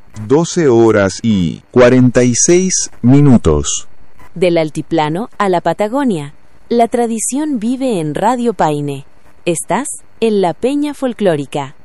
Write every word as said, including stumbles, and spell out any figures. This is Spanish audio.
doce horas y cuarenta y seis minutos. Del altiplano a la Patagonia, la tradición vive en Radio Paine. Estás en la Peña Folclórica.